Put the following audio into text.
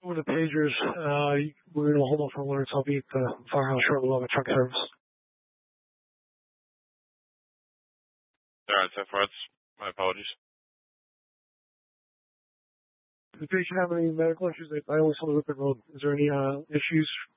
With the pagers, we're going to hold off on alerts. I'll be at the firehouse shortly with truck service. All right, 10-4, my apologies. Does the patient have any medical issues? I only saw the Ripon Road. Is there any issues